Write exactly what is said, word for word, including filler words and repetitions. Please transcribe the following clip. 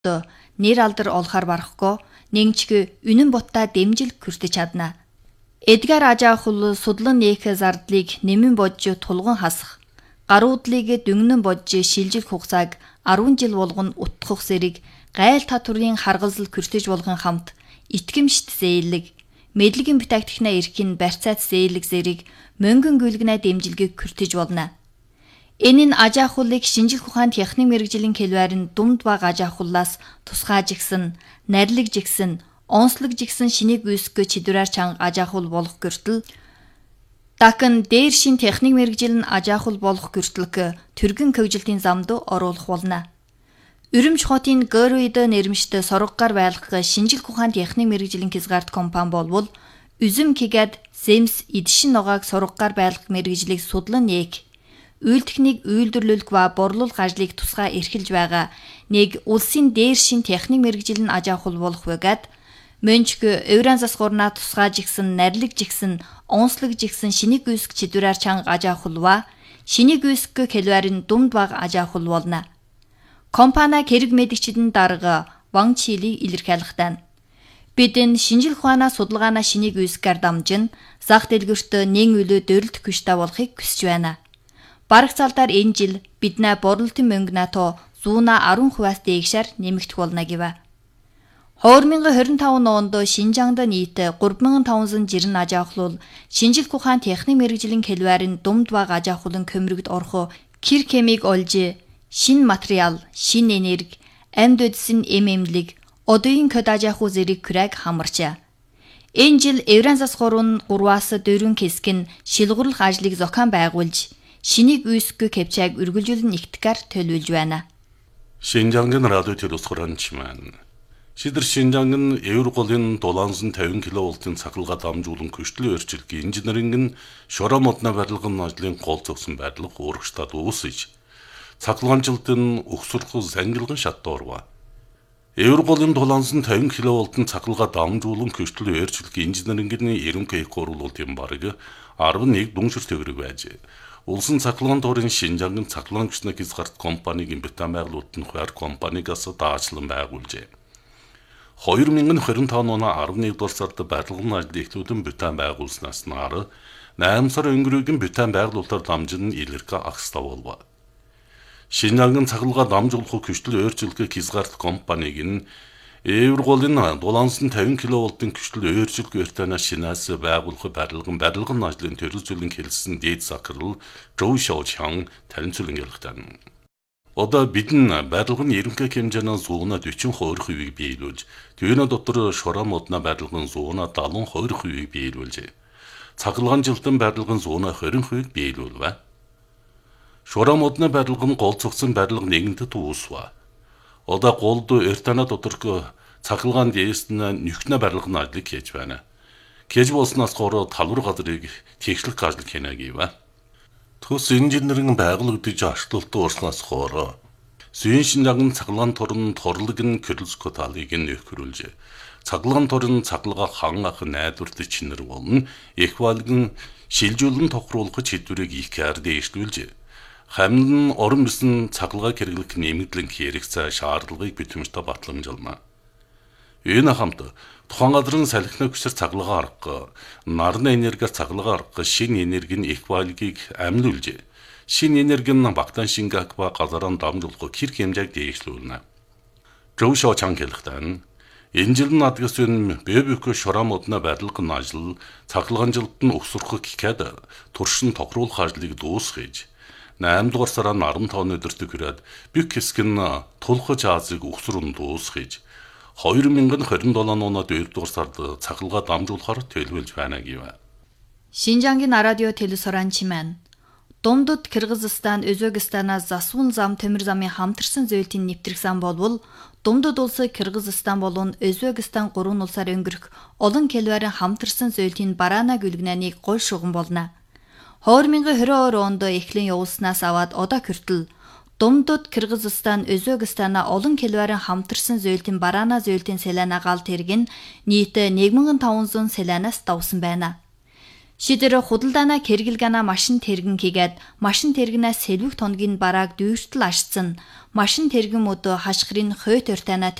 хотод нэр алдар олохоор барахгүй нэгчгэ үнэн ботта дэмжил хүртэж чадна. Эдгар Ажаахул судлан нээх зардлыг нэмэн бодж тулган хасах. Гаруудлыг дүнгнэн бодж шилжих хугацааг арван жил болгон утгах зэрэг гайл татврын харгалзал хүртэж болгон хамт итгэмжт зээлэг мэдлэгийн бүтээгдэхнээ эрхийн барьцаат зээлэг зэрэг мөнгөн гүйлгэнэ дэмжилгийг хүртэж болно. Энэ нь Ажаахулыг шинжлэх ухаан техник мэргэжлийн хэлбэрийн думд баг Ажаахулаас тусгаажигсэн, нарилгажигсэн, онцлогжигсэн шинийг үүсгэх чидвэрээр чанга Ажаахул болох гэртэл дахин дээр шин техник мэргэжил нь Ажаахул болох гэртэлг түргэн хөгжилтийн замд оруулах болно. Үрэмж хотын Гөрөид нэрмжтэй сургаггаар байлгах шинжлэх ухаан техник мэргэжлийн хязгаарт компани болвол Үзэм Кигад Земс эдшин ногоог сургаггаар байлгах мэргэжлийг судлан нээх, үйлдэлхнийг үйлдвэрлэх ба борлуулах ажлыг тусгай эрхэлж байгаа нэг улсын дээр шин техник мэргэжил нь Ажаахул болох байгаад Мөнчг Евран засгуурнаа тусгаажигсэн, нарилгажигсэн, онцлогжигсэн шинийг үүсгэх чидвэрээр чанга Ажаахул ба шинийг үүсгэх хэлбэрийн думд баг Ажаахул болно. Компани хэрэг мэдгчдэн дарга Ван Чили илэрхийлэхтэн. Бид энэ шинжлэх ухаанаа судалгаанаа шинийг үүсгэхээр дамжин зах дэлгүүрт нэн үлөө дөрлөх хүчтэй болохыг хүсэж байна. Бараг цалдаар энэ жил биднээ борлуулалтын мөнгө НАТО зууна арван хувиас дээгшээр нэмэгдэх болно гэвэ. две тысячи двадцать пять онд Шинжаангад нийт гурван мянган таван зуун жирэн Ажаахул шинжлэх ухаан техник мэргэжлийн хэлбэрийн думд баг Ажаахулын көмрөгд орох кир хэмиг олж шин материал, шин энерги, амьд үдсийн эм эмнэлэг, одоогийн код Ажаахул зэрэг күрэг хамарчаа. Энэ жил Евран засгуурын гурваас дөрвөн хэсэг нь шилгуурлах ажлыг зохион байгуулж, шинийг үүсгэх кэпчааг үргэлжлүүлэн нэгтгэхээр төлөвлөж байна. Шинжаангын радио телевизорчман. Шидэр Шинжаангын Евроголын долоонсон тавин киловольтын цахилгаан дамжуулан көчлөө өөрчилгээ инженеринг нь шороо модны барилгын ажлын гол зогсон байдлах уурагчдад үүсэж цахилгаанчлалтын өгсөрөх зангилган шатдорва. Евроголын долоонсон тавин киловольтын цахилгаан дамжуулан көчлөө өөрчилгээ инженерингийн ерөнхий гурвуулалтын бараг арван нэг дүншир төгрөг байж. Улсын цахилгаан дурын Шинжаангын цахилгаач хязгаарт компанигийн битэн байгуулалтын хуваар компанигаас даачлан байгуулжээ. две тысячи двадцать пять оны арван нэгдүгээр сард барилгын ажлыг эхлүүлэн битэн байгуулснаас нар найман сар өнгөрөөгийн битэн байгуулалтаар дамжин илэрхэ агстав болов. Шинжаангын цахилгаан дамжуулах көчлөө өөрчилгээ хязгаарт компаниг нь Евроголын долоонсон тавин киловольтын көчлөө өөрчилгээ өртөнөөс шинээс байгуулах барилгын барилгын ажлын төрөлжүүлэн хэлсэн дээд захирал Зоу Шаочан танилцуулан ялгатан. Одоо бидэн барилгын ерөнхий хэмжээний зууна сорок хувийг биелүүлж, түүний дотор шороо модны барилгын зууна седьмидесят хувийг биелүүлжээ. Цахилгаанчлалтын барилгын зууна двадцать хувийг биелүүлвэ. Шороо модны барилгын гол цогцсон барилга нэгэнтэд үүсвэ. Одоо голд эртана доторх цахилгаан дээст нь нөхнө барилгын ажлыг хийж байна. Хийж болсноос гоор талбар газрыг тэгшлэх ажил хийнэ гэвэ. Төс инженерийн байгуулагдаж ачлалтын урснаас гоор Зүйн Шинжаангын цахилгаан турын торлог нь Кирлско талыг нөхрүүлжээ. Цахилгаан турын цахилгаа хан ах найдварт чинэр болон их балгын шилжүүлэн тохируулах чидвэрийг их хаар дэвшлүүлжээ. Хамд нь орон бисэн цахилгааг хэрэглэх нэмэгдлэн хэрэгцээ шаардлагыг битэмжтэй батламжуулна. Энэ хамт тухайн газрын салхины хүчээр цахилгаан арга, нарны энергиар цахилгаан арга шин энергийн их балгийг амьлуулжээ. Шин энерги нь багтаан шингак ба газараа дамжуулах хэрэг хэмжээг дэвшлүүлнэ. Зоу Шаочан хэлэхдээ энэ жил надгас үн бэбүк шороо модны барилгын ажил цахилгаанжилт нь өсөрөх гэхэд туршин тохируулах ажлыг дуусгаж найман дугаар сарын арван тавны өдөртөг хүрээд бик хэсэг нь тулхаж Азийг өсрөн дуусгаж две тысячи двадцать семь оны дөрөв дугаар сард цахилгаан дамжуулахаар төлөвлөж байна гэвэ. Шинжаангийн радио телевизорчман. Думдод Кыргызстан, Өзбекстанаас засвын зам төмөр замын хамтарсан зөөлтийн нэвтрэх зам болвол Думдод улсы Кыргызстан болон Өзбекстан гурван улсаар өнгөрөх олон хэлбэрийн хамтарсан зөөлтийн бараана гүлгнэнийг гол шугам болно. две тысячи двадцать онд эхлэн явуулснаас аваад одоо хүртэл Думдод Кыргызстан, Өзбекстана олон хэлбэрийн хамтарсан зөөлтийн бараана зөөлтийн селена гал тэрэг нь нийт нэг мянган таван зуун селенаас давсан байна. Шидэр худалдаана кэргэлгана машин тэргэн хийгээд машин тэргэнээс сэлвэх тонгийн барааг дүүртэл ашцсан машин тэргэн мөдөө хашгирын хойт өртана